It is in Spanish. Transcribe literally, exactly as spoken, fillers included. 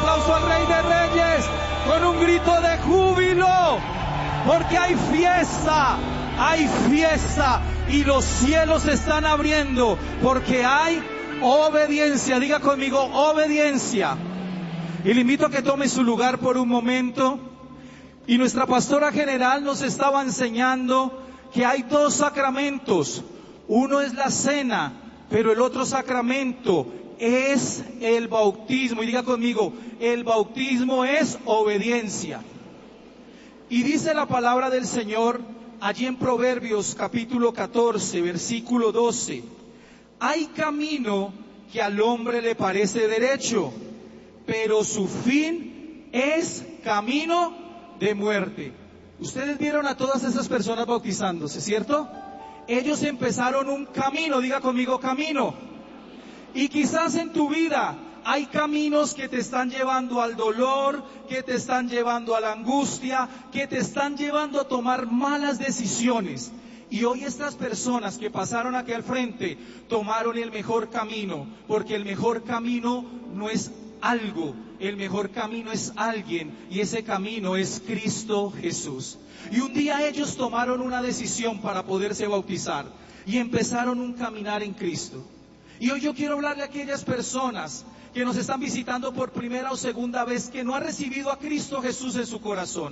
aplauso al Rey de Reyes con un grito de júbilo, porque hay fiesta, hay fiesta y los cielos se están abriendo, porque hay obediencia. Diga conmigo, obediencia. Y le invito a que tome su lugar por un momento. Y nuestra pastora general nos estaba enseñando que hay dos sacramentos. Uno es la cena, pero el otro sacramento es el bautismo. Y diga conmigo, el bautismo es obediencia. Y dice la palabra del Señor allí en Proverbios capítulo catorce, versículo doce. Hay camino que al hombre le parece derecho, pero su fin es camino de muerte. Ustedes vieron a todas esas personas bautizándose, ¿cierto? Ellos empezaron un camino, diga conmigo, camino. Y quizás en tu vida hay caminos que te están llevando al dolor, que te están llevando a la angustia, que te están llevando a tomar malas decisiones. Y hoy estas personas que pasaron aquí al frente tomaron el mejor camino, porque el mejor camino no es algo, el mejor camino es alguien, y ese camino es Cristo Jesús. Y un día ellos tomaron una decisión para poderse bautizar y empezaron un caminar en Cristo. Y hoy yo quiero hablarle a aquellas personas que nos están visitando por primera o segunda vez, que no han recibido a Cristo Jesús en su corazón.